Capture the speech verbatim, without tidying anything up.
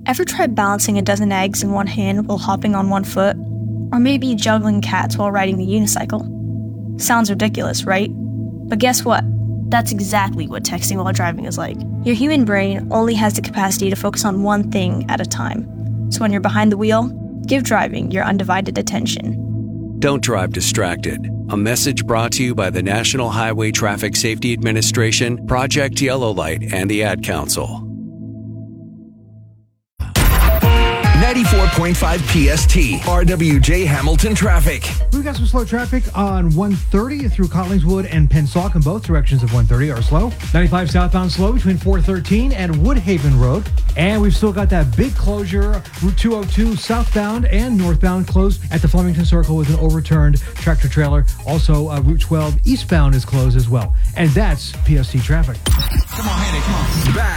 Ever try balancing a dozen eggs in one hand while hopping on one foot? Or maybe juggling cats while riding a unicycle? Sounds ridiculous, right? But guess what? That's exactly what texting while driving is like. Your human brain only has the capacity to focus on one thing at a time. So when you're behind the wheel, give driving your undivided attention. Don't drive distracted. A message brought to you by the National Highway Traffic Safety Administration, Project Yellow Light, and the Ad Council. ninety-four point five P S T, R W J Hamilton Traffic. We've got some slow traffic on one thirty through Collingswood and Pensauk in both directions of one thirty are slow. ninety-five southbound slow between four thirteen and Woodhaven Road. And we've still got that big closure, Route two oh two southbound and northbound closed at the Flemington Circle with an overturned tractor trailer. Also, uh, Route twelve eastbound is closed as well. And that's P S T traffic. Come on, Henny, come on. Back.